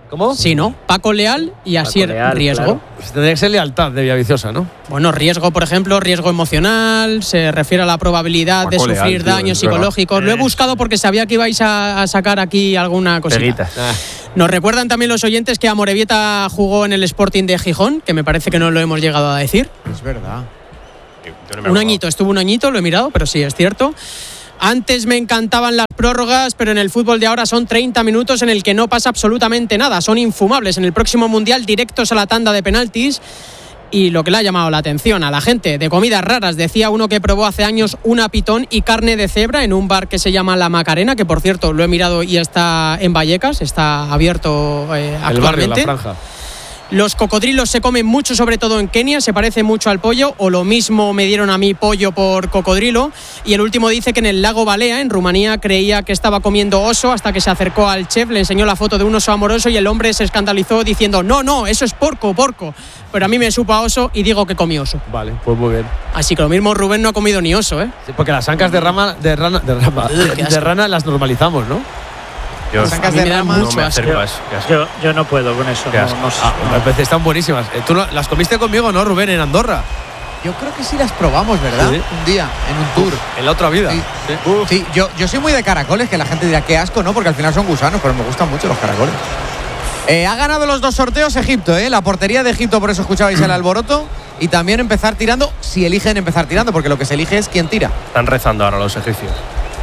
¿Cómo? Sí, ¿no? Paco Leal y Asier Leal, Riesgo. claro. Pues tendría que ser lealtad de Villaviciosa, ¿no? Bueno, riesgo, por ejemplo, riesgo emocional, se refiere a la probabilidad Paco de sufrir Leal, tío, daños es verdad. psicológicos. Lo he buscado porque sabía que ibais a, a sacar aquí alguna cosita. Peguitas. Ah. Nos recuerdan también los oyentes que Amorebieta jugó en el Sporting de Gijón, que me parece que no lo hemos llegado a decir. Es verdad. Un añito, estuvo un añito, lo he mirado, pero sí, es cierto. Antes me encantaban las prórrogas, pero en el fútbol de ahora son treinta minutos en el que no pasa absolutamente nada. Son infumables. En el próximo Mundial directos a la tanda de penaltis. Y lo que le ha llamado la atención a la gente de comidas raras, decía uno que probó hace años una pitón y carne de cebra en un bar que se llama La Macarena, que por cierto lo he mirado y está en Vallecas, está abierto eh, actualmente. El barrio, la franja. Los cocodrilos se comen mucho, sobre todo en Kenia, se parece mucho al pollo, o lo mismo me dieron a mí pollo por cocodrilo. Y el último dice que en el lago Balea, en Rumanía, creía que estaba comiendo oso hasta que se acercó al chef, le enseñó la foto de un oso amoroso y el hombre se escandalizó diciendo no, no, eso es porco, porco. Pero a mí me supo a oso y digo que comí oso. Vale, pues muy bien. Así que lo mismo Rubén no ha comido ni oso, ¿eh? Sí, porque las ancas de rama, de rana, de rama, de, de rana las normalizamos, ¿no? Yo, Las ancas de rama no mucho me asco. acerco a eso. Qué asco. Yo, yo no puedo con eso. Qué No, asco. no sé. Ah, a veces están buenísimas. Eh, ¿Tú no- las comiste conmigo, no, Rubén, en Andorra? Yo creo que sí las probamos, ¿verdad? Sí. Un día, en un tour. En la otra vida. Sí, Sí. Sí, yo, yo soy muy de caracoles, que la gente dirá qué asco, ¿no? Porque al final son gusanos, pero me gustan mucho los caracoles. Eh, ha ganado los dos sorteos Egipto, ¿eh? La portería de Egipto, por eso escuchabais el alboroto. Y también empezar tirando, si eligen empezar tirando, porque lo que se elige es quién tira. Están rezando ahora los egipcios.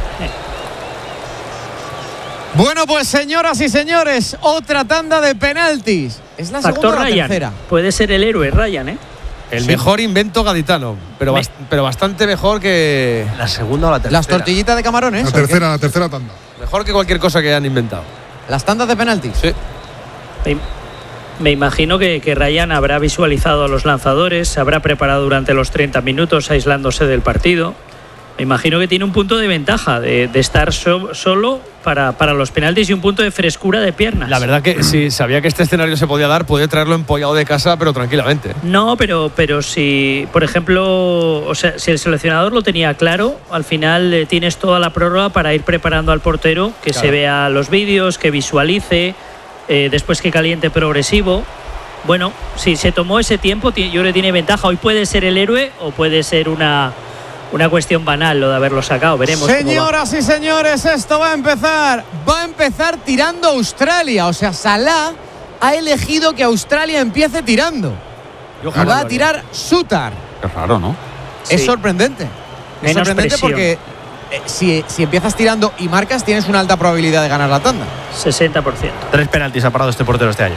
Bueno, pues señoras y señores, otra tanda de penaltis. ¿Es la Factor segunda o la Ryan. tercera? Puede ser el héroe Ryan, ¿eh? El Sí. mejor invento gaditano, pero, Me- bast- pero bastante mejor que ¿La segunda o la tercera? Las tortillitas de camarones. La ¿o qué? tercera, la tercera tanda. mejor que cualquier cosa que hayan inventado. Las tandas de penaltis. Sí. Me, me imagino que, que Ryan habrá visualizado a los lanzadores, se habrá preparado durante los treinta minutos aislándose del partido. Me imagino que tiene un punto de ventaja de, de estar so- solo para, para los penaltis y un punto de frescura de piernas. La verdad que si sabía que este escenario se podía dar, podía traerlo empollado de casa, pero tranquilamente. No, pero, pero si, por ejemplo, o sea, si el seleccionador lo tenía claro, al final eh, tienes toda la prórroga para ir preparando al portero, que Claro. se vea los vídeos, que visualice, eh, después que caliente progresivo. Bueno, si se tomó ese tiempo, ti- yo creo que tiene ventaja. Hoy puede ser el héroe o puede ser una, una cuestión banal lo de haberlo sacado. Veremos cómo va. Señoras y señores, esto va a empezar. Va a empezar tirando Australia. O sea, Salah ha elegido que Australia empiece tirando. Yo Y ojalá va lo a haría. tirar Sutar. Qué raro, ¿no? Es Sí. sorprendente. Es Menos sorprendente presión. porque eh, si, si empiezas tirando y marcas, tienes una alta probabilidad de ganar la tanda. sesenta por ciento. Tres penaltis ha parado este portero este año.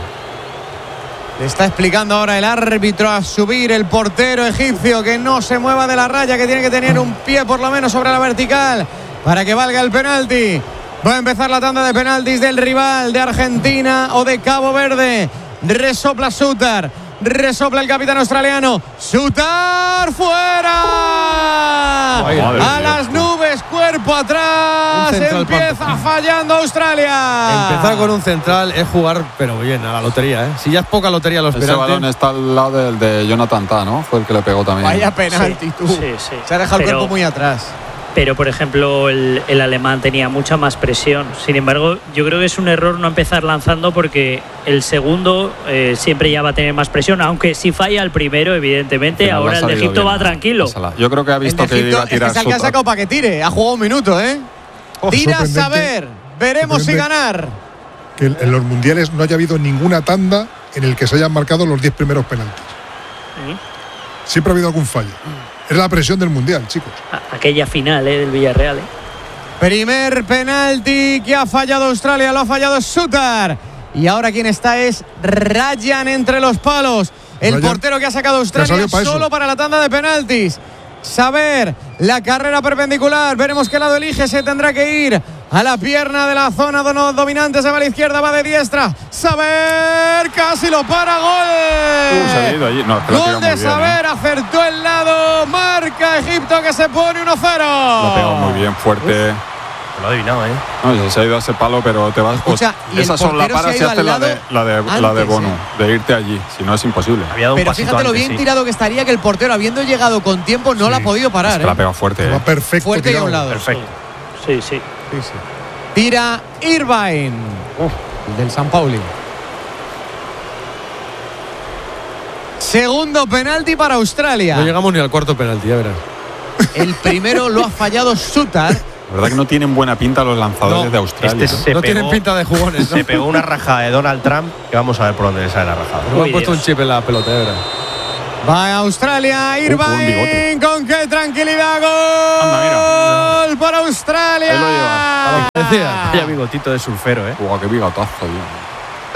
Le está explicando ahora el árbitro a subir el portero egipcio que no se mueva de la raya, que tiene que tener un pie por lo menos sobre la vertical para que valga el penalti. Va a empezar la tanda de penaltis del rival de Argentina o de Cabo Verde. Resopla Sutar. Resopla el capitán australiano. ¡Sutar fuera! Madre A mía. las nubes, cuerpo atrás. Un central Empieza panto. fallando Australia. Empezar con un central es jugar, pero bien, a la lotería, ¿eh? Si ya es poca lotería los Ese penaltis. balón está al lado del de Jonathan Tah, ¿no? Fue el que le pegó también. Vaya penalti, Sí, tú. sí, sí. Se ha dejado el Pero- cuerpo muy atrás. Pero, por ejemplo, el, el alemán tenía mucha más presión. Sin embargo, yo creo que es un error no empezar lanzando porque el segundo eh, siempre ya va a tener más presión. Aunque si falla el primero, evidentemente, Al final ahora le ha el de salido Egipto bien, va tranquilo. Salah. Yo creo que ha El visto de que Egipto iba a es que tirar es el que ha Sutar. sacado para que tire. Ha jugado un minuto, ¿eh? Oh, Tira a sorprendente, saber. Veremos si sorprendente ganar. Que en en los mundiales no haya habido ninguna tanda en el que se hayan marcado los diez primeros penaltis. Siempre ha habido algún fallo. Es la presión del mundial, chicos. A- Aquella final eh, del Villarreal. eh. Primer penalti que ha fallado Australia, lo ha fallado Sutar. Y ahora quien está es Ryan entre los palos. El Ryan, portero que ha sacado que ha Australia salido para eso. solo para la tanda de penaltis. Saber la carrera perpendicular. Veremos qué lado elige. Se tendrá que ir a la pierna de la zona do- dominante. Se va a la izquierda, va de diestra. Saber casi lo para. Uh, se ha Gol. ido allí. No, es que lo ha tirado Gol de muy bien, ¿eh? Saber. Acertó el lado. Marca Egipto que se pone uno cero. Lo ha pegado muy bien, fuerte. Lo ha adivinado, ¿eh? No, se ha ido a ese palo, pero te vas. Escucha, y el esas son las portero se ha paras y ido hace al la de, lado la de, la de antes, Bono, ¿eh? de irte allí. Si no, es imposible. Había dado un Pero pasito fíjate lo antes, bien sí. tirado que estaría, que el portero, habiendo llegado con tiempo, no Sí. la ha podido Es parar. que la ha ¿eh? pegado fuerte. Va ¿eh? perfecto. Fuerte y a tirado. un lado. Perfecto. Sí, sí. Tira Irvine. El del San Pauli. Segundo penalti para Australia. No llegamos ni al cuarto penalti, ya verás. El primero lo ha fallado Sutar. La verdad que no tienen buena pinta los lanzadores No, de Australia. Este ¿no? se No pegó- tienen pinta de jugones, ¿no? Se pegó una rajada de Donald Trump que vamos a ver por dónde le sale la rajada. Me han Uy, puesto Dios. un chip en la pelota, ya verás. Va a Australia, Uh, con un Irvine. bigote. Con qué tranquilidad. Gol Anda, mira. para Australia. Ahí lo lleva. Decía. Vaya bigotito de surfero, ¿eh? Buah, qué bigotazo, tío.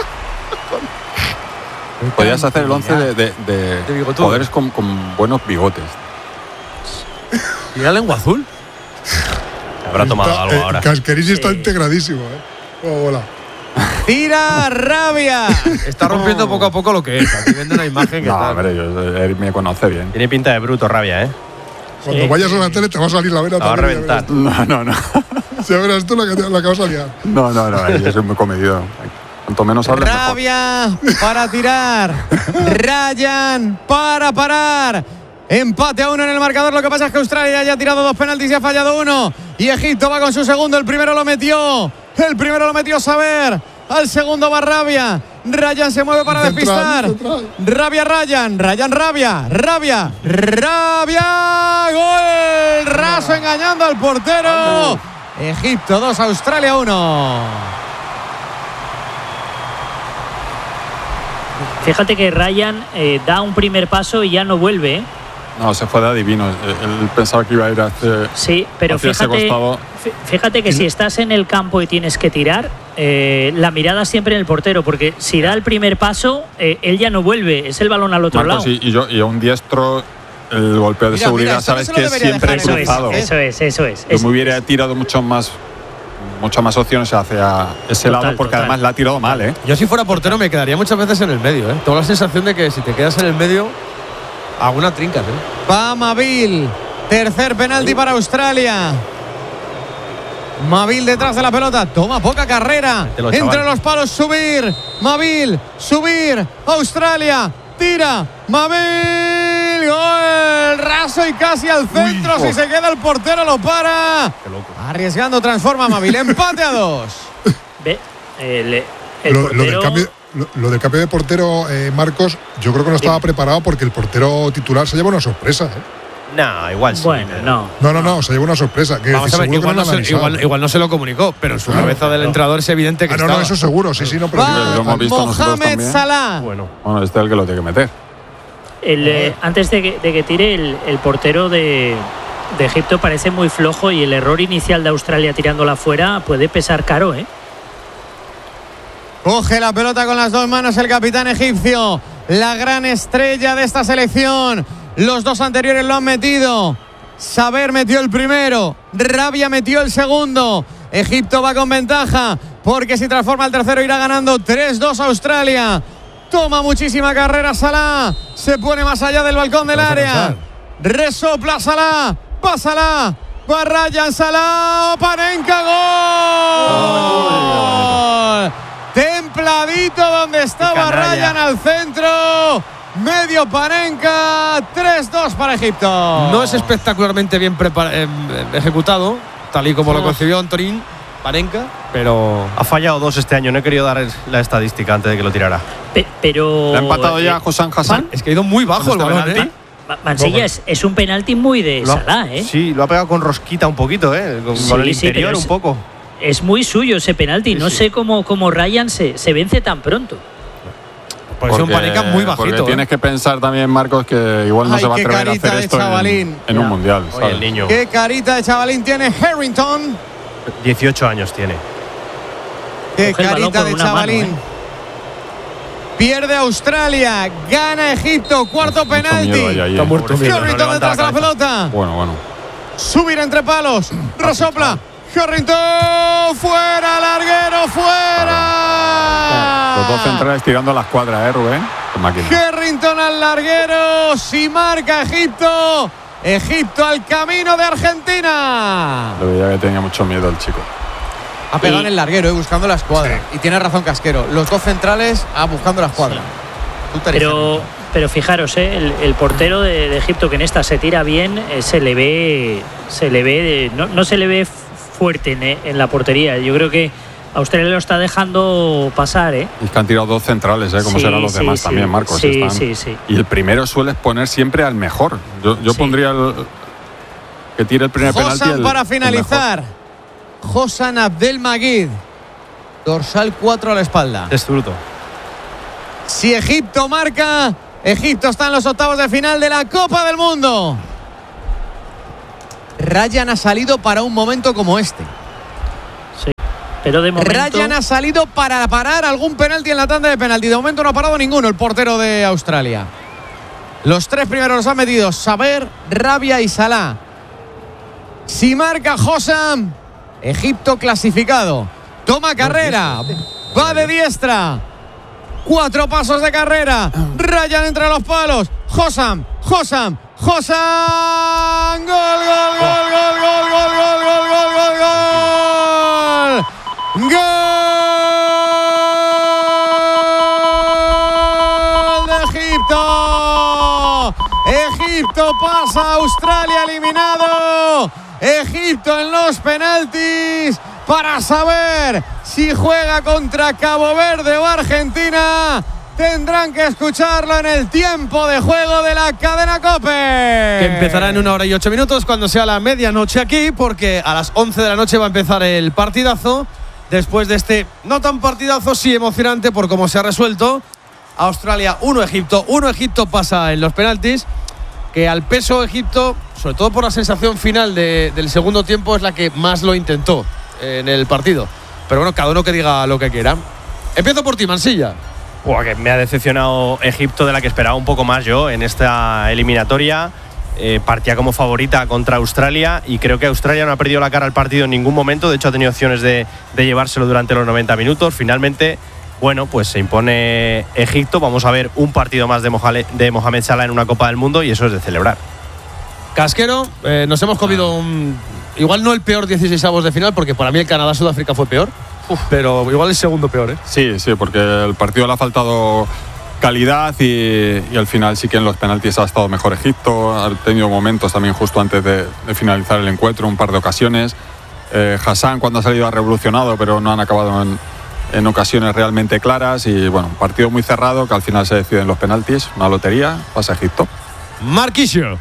Podrías hacer el once de, de, de De bigotudo. jugadores con, con buenos bigotes. ¿Y la lengua azul? Habrá tomado Está- algo eh, ahora. Casquerini está Sí. integradísimo, ¿eh? Oh, bola. Tira Rabia. Está rompiendo poco a poco lo que es. Aquí viendo una imagen que No, está. hombre, yo, él me conoce bien. Tiene pinta de bruto Rabia, ¿eh? Cuando Sí. vayas a la tele te va a salir la vena La va a también, ya reventar. No, no, no. verás. Ya verás tú la que, te- la que vas a liar. No, no, no. Yo soy muy comedido. Cuanto menos hables, mejor. Rabia para tirar. Ryan para parar. Empate a uno en el marcador. Lo que pasa es que Australia ya ha tirado dos penaltis y ha fallado uno. Y Egipto va con su segundo. El primero lo metió. El primero lo metió Saber. Al segundo va Rabia. Ryan se mueve para Central, despistar. central. Rabia, Ryan. Ryan, Rabia. Rabia. Rabia. Gol. Raso engañando al portero. Egipto dos, Australia uno. Fíjate que Ryan eh, da un primer paso y ya no vuelve, ¿eh? No, se fue de adivino. Él él pensaba que iba a ir hacia, Sí, pero hacia ese fíjate, costado. fí- fíjate que si estás en el campo y tienes que tirar, eh, la mirada siempre en el portero, porque si da el primer paso, eh, él ya no vuelve, es el balón al otro Marcos, lado. y, y yo, y a un diestro, el golpeo de Mira, seguridad, mira, esto no sabes se lo que es debería siempre dejar en el Eso es, cruzado. eso es, eso es. Yo Es- me hubiera tirado mucho más, muchas más opciones hacia ese Total, lado, porque total. además la ha tirado mal, ¿eh? Yo si fuera portero me quedaría muchas veces en el medio, ¿eh? Tengo la sensación de que si te quedas en el medio, alguna trinca, ¿eh? Va Mavil. Tercer penalti para Australia. Mavil detrás de la pelota. Toma poca carrera. Mételo, Entre chaval. los palos, subir. Mavil, subir. Australia. Tira. Mavil. Gol. Raso y casi al centro. Uy, si se queda el portero, lo para. Qué loco. Arriesgando, transforma Mavil. Empate a dos. Ve, el, el Lo, lo del portero. cambio, lo, lo del cambio de portero, eh, Marcos, yo creo que no estaba preparado porque el portero titular se lleva una sorpresa. ¿eh? No, igual sí. Bueno, pero- no. No, no, no, se lleva una sorpresa. Que Vamos a ver, seguro que igual no no, lo han se, avisado. igual, igual no se lo comunicó, pero en su cabeza del entrenador es evidente que Ah, no, estaba. no, eso seguro, sí, sí, no, pero Va Lo hemos visto nosotros Mohamed también. Salah. Bueno, Bueno, este es el que lo tiene que meter. El, eh, antes de que, de que tire, el, el portero de, de Egipto parece muy flojo y el error inicial de Australia tirándola fuera puede pesar caro, ¿eh? Coge la pelota con las dos manos el capitán egipcio, la gran estrella de esta selección. Los dos anteriores lo han metido. Saber metió el primero, Rabia metió el segundo. Egipto va con ventaja porque si transforma el tercero irá ganando tres dos Australia. Toma muchísima carrera Salah, se pone más allá del balcón del Vamos a área. cansar. Resopla Salah, pásala. Va Ryan Salah, Panenka, gol. Templadito donde estaba canalla. Ryan al centro. Medio Panenka, tres dos para Egipto. No es espectacularmente bien prepara- eh, ejecutado, tal y como lo No. concibió Antonín Panenka, pero ha fallado dos este año. No he querido dar la estadística antes de que lo tirara. Pe- pero. ¿Le ha empatado eh, ya Hosam Hassan? es que ha ido muy bajo el ¿Este balón, penalti? ¿eh? Ma- Mansilla es, es un penalti muy de Lo ha- Salah, ¿eh? Sí, lo ha pegado con rosquita un poquito, ¿eh? Con, Sí, con el sí, interior pero un es- poco. Es muy suyo ese penalti. No sí. sé cómo, cómo Ryan se, se vence tan pronto. Por eso un Panenka muy porque bajito. tienes ¿eh? que pensar también, Marcos, que igual no Ay, se va a qué atrever a carita hacer de esto en, chavalín. en Ya. un mundial. Oye, ¿sabes? el niño. Qué carita de chavalín tiene Harrington. dieciocho años tiene. Qué Coge el balón carita con de una mano, chavalín. ¿eh? Pierde Australia, gana Egipto, cuarto Mucho penalti. miedo hay ahí, Está ¿eh? muerto. Pobrecito, no Harrington levanta detrás de la cabeza. pelota. Bueno, bueno. Subir entre palos. Resopla. Harrington. Fuera, larguero, fuera. Los dos centrales tirando a la escuadra, ¿eh, Rubén? Qué máquina. Harrington al larguero. Si marca Egipto. Egipto al camino de Argentina. Lo veía que tenía mucho miedo el chico. Ha pegado Y- en el larguero, eh, buscando la escuadra. Y tiene razón Casquero. Los dos centrales ah, buscando la escuadra. Tú te Pero, pero fijaros, ¿eh? el, el portero de, de Egipto que en esta se tira bien, eh, se le ve, se le ve, no, no se le ve fuerte en, en la portería. Yo creo que Australia lo está dejando pasar, ¿eh? Es que han tirado dos centrales, ¿eh? Como Sí, serán los sí, demás sí. también, Marcos. Sí, Están- sí, sí. Y el primero sueles poner siempre al mejor. Yo, yo Sí. pondría el, que tire el primer penalti. Josan el- para el finalizar. Josan Abdelmajid. Dorsal cuatro a la espalda. Destruto. Si Egipto marca, Egipto está en los octavos de final de la Copa del Mundo. Ryan ha salido para un momento como este. Sí. Pero de momento. Ryan ha salido para parar algún penalti en la tanda de penalti. De momento no ha parado ninguno el portero de Australia. Los tres primeros los han metido Saber, Rabia y Salah. Si marca Hossam, Egipto clasificado. Toma carrera. Va de diestra. Cuatro pasos de carrera. Ryan entre los palos. Hossam, Hossam, Hossam. Gol, gol, gol, gol, gol, gol, gol, gol, gol, gol, gol. Gol de Egipto. Egipto pasa a Australia eliminado. Egipto en los penaltis para saber si juega contra Cabo Verde o Argentina. Tendrán que escucharlo en el tiempo de juego de la cadena COPE. Que empezará en una hora y ocho minutos cuando sea la medianoche aquí, porque a las once de la noche va a empezar el partidazo. Después de este no tan partidazo, sí emocionante por cómo se ha resuelto. Australia uno, Egipto uno. Egipto pasa en los penaltis. Que al peso Egipto, sobre todo por la sensación final de, del segundo tiempo, es la que más lo intentó en el partido. Pero bueno, cada uno que diga lo que quiera. Empiezo por ti, Mansilla. Buah, que me ha decepcionado Egipto, de la que esperaba un poco más yo en esta eliminatoria. Eh, partía como favorita contra Australia y creo que Australia no ha perdido la cara al partido en ningún momento. De hecho, ha tenido opciones de, de llevárselo durante los noventa minutos. Finalmente, bueno, pues se impone Egipto. Vamos a ver un partido más de, Mohale, de Mohamed Salah en una Copa del Mundo y eso es de celebrar. Casquero, eh, nos hemos comido un… Igual no el peor dieciseisavos de final, porque para mí el Canadá-Sudáfrica fue peor. Uf, pero igual el segundo peor, ¿eh? Sí, sí, porque el partido le ha faltado calidad y, y al final sí que en los penaltis ha estado mejor Egipto. Ha tenido momentos también justo antes de, de finalizar el encuentro, un par de ocasiones. Eh, Hassan cuando ha salido ha revolucionado, pero no han acabado en, en ocasiones realmente claras. Y bueno, un partido muy cerrado que al final se decide en los penaltis. Una lotería, pasa Egipto. Marquisio.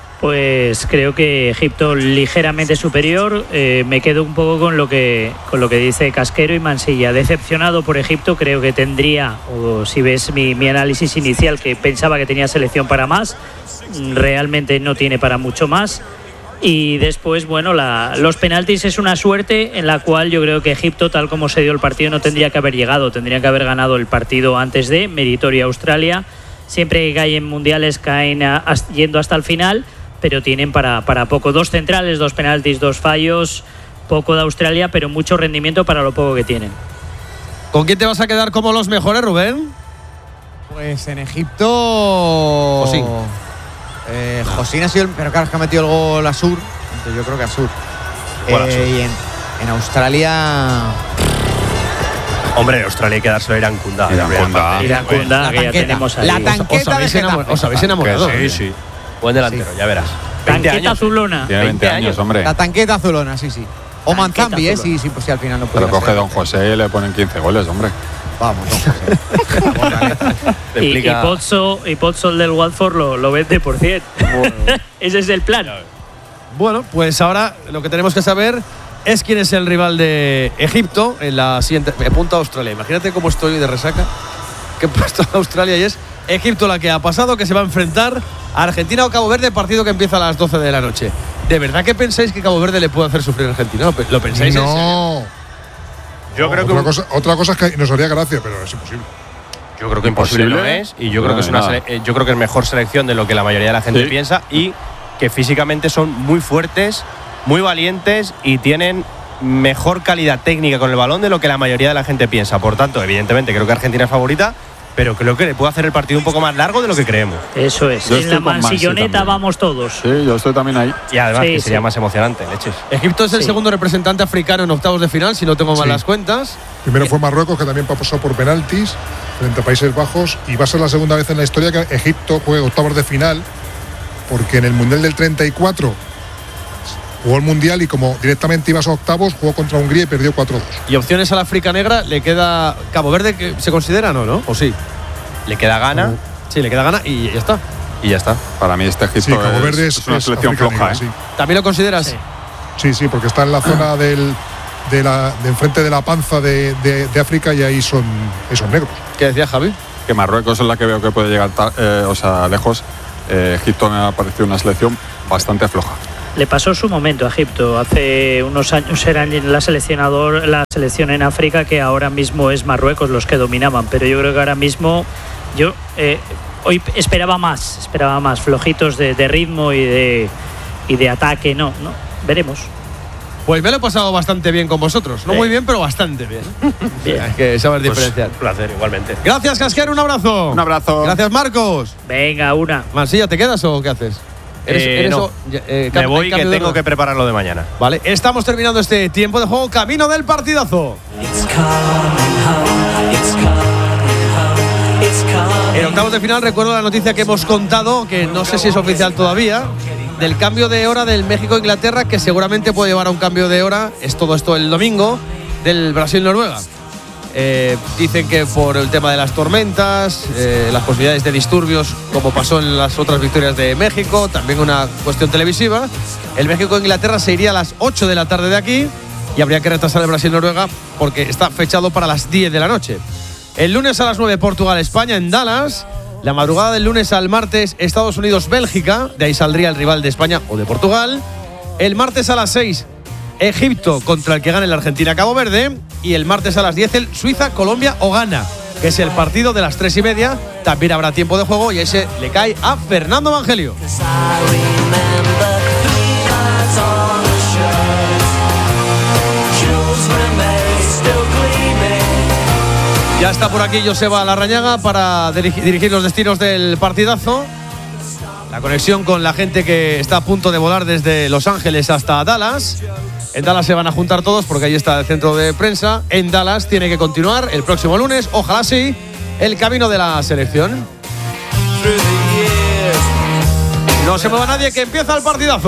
Pues creo que Egipto ligeramente superior. Eh, me quedo un poco con lo que con lo que dice Casquero y Mansilla. Decepcionado por Egipto, creo que tendría, o si ves mi, mi análisis inicial, que pensaba que tenía selección para más, realmente no tiene para mucho más. Y después, bueno, la, los penaltis es una suerte en la cual yo creo que Egipto, tal como se dio el partido, no tendría que haber llegado, tendría que haber ganado el partido antes de, meritoria Australia. Siempre que caen mundiales caen a, a, yendo hasta el final, pero tienen para, para poco. Dos centrales, dos penaltis, dos fallos, poco de Australia, pero mucho rendimiento para lo poco que tienen. ¿Con quién te vas a quedar como los mejores, Rubén? Pues en Egipto… Josín. Eh, Josín ha sido el… Pero claro, es que ha metido el gol a Sur. Entonces yo creo que a Sur. Igual a Sur. Eh, y en, en Australia… Hombre, en Australia hay que dárselo a Irán Kunda. Irán Kunda. Irán Kunda, que ya tenemos ahí. La tanqueta Os habéis de enamorado, Getafe. os habéis enamorado. Sí, sí. Buen delantero, Sí. ya verás. veinte Tanqueta años. azulona. Tiene veinte años, hombre. La tanqueta azulona, sí, sí. O Tanqueta Manzambi, ¿eh? azulona. Sí, sí, pues si al final no Te puede lo coge ser. Don José y le ponen quince goles, hombre. Vamos, Don José. Te Y, y explica- Pozzo, y Pozzo el del Watford lo, lo vende por cien. Ese es el plan. Bueno, pues ahora lo que tenemos que saber es quién es el rival de Egipto en la siguiente… Me apunta a Australia. Imagínate cómo estoy de resaca. Que he puesto a Australia y es Egipto la que ha pasado, que se va a enfrentar a Argentina o Cabo Verde, partido que empieza a las doce de la noche. ¿De verdad que pensáis que Cabo Verde le puede hacer sufrir a Argentina? ¿Lo pensáis en serio? No. Yo No, creo que otra, un- cosa, otra cosa es que nos haría gracia, pero es imposible. Yo creo que imposible no ¿Imposible? es y yo creo que es una Nada. sele- eh, yo creo que es mejor selección de lo que la mayoría de la gente Sí. piensa y que físicamente son muy fuertes, muy valientes y tienen mejor calidad técnica con el balón de lo que la mayoría de la gente piensa. Por tanto, evidentemente creo que Argentina es favorita, pero creo que le puede hacer el partido un poco más largo de lo que creemos. Eso es. Yo En estoy la con Mansi mansilloneta también. vamos todos. Sí, yo estoy también ahí. Y además Sí, que sí. sería más emocionante, leches. Egipto es el Sí. segundo representante africano en octavos de final, si no tengo mal Sí. las cuentas. Primero fue Marruecos, que también pasó por penaltis frente a Países Bajos, y va a ser la segunda vez en la historia que Egipto juegue octavos de final, porque en el Mundial del treinta y cuatro jugó el Mundial y como directamente ibas a octavos, jugó contra Hungría y perdió cuatro dos. ¿Y opciones a la África Negra? ¿Le queda Cabo Verde, que se considera no, no? ¿O sí? Le queda Ghana. Sí, le queda Ghana y ya está. Y ya está. Para mí este Egipto sí, Cabo Verde es, es una es selección África floja. Negra, ¿eh? sí. ¿También lo consideras? Sí. Sí, sí, porque está en la zona del, de, la, de enfrente de la panza de, de, de África y ahí son, ahí son negros. ¿Qué decía Javi? Que Marruecos es la que veo que puede llegar eh, o sea, lejos. Eh, Egipto me ha parecido una selección bastante floja. Le pasó su momento a Egipto. Hace unos años eran la seleccionador, la selección en África, que ahora mismo es Marruecos los que dominaban. Pero yo creo que ahora mismo yo eh, hoy esperaba más, esperaba más flojitos de, de ritmo y de y de ataque. No, no, veremos. Pues me lo he pasado bastante bien con vosotros. No sí. muy bien, pero bastante bien. Bien. Hay que saber Pues, diferenciar. un placer, igualmente. Gracias, Casquero. Un abrazo. Un abrazo. Gracias, Marcos. Venga, una. Mansilla, ¿te quedas o qué haces? ¿Eres, Eh, eres no. o- eh, Me cam- voy, que cambio de tengo orden? que prepararlo de mañana. Vale, estamos terminando este tiempo de juego. Camino del partidazo. En octavos de final recuerdo la noticia que hemos contado, que no sé si es oficial todavía, del cambio de hora del México-Inglaterra, que seguramente puede llevar a un cambio de hora, es todo esto el domingo, del Brasil-Noruega. Eh, dicen que por el tema de las tormentas, eh, las posibilidades de disturbios, como pasó en las otras victorias de México, también una cuestión televisiva, el México-Inglaterra se iría a las ocho de la tarde de aquí y habría que retrasar el Brasil-Noruega porque está fechado para las diez de la noche. El lunes a las nueve, Portugal-España en Dallas. La madrugada del lunes al martes, Estados Unidos-Bélgica. De ahí saldría el rival de España o de Portugal. El martes a las seis, Egipto contra el que gane la Argentina-Cabo Verde. Y el martes a las diez, el Suiza-Colombia o Ghana, que es el partido de las tres y media. También habrá tiempo de juego y ese le cae a Fernando Evangelio. Ya está por aquí Joseba Larrañaga para dirigir, dirigir los destinos del partidazo. La conexión con la gente que está a punto de volar desde Los Ángeles hasta Dallas. En Dallas se van a juntar todos porque ahí está el centro de prensa. En Dallas tiene que continuar el próximo lunes, ojalá sí, el camino de la selección. No se mueva nadie, que empieza el partidazo.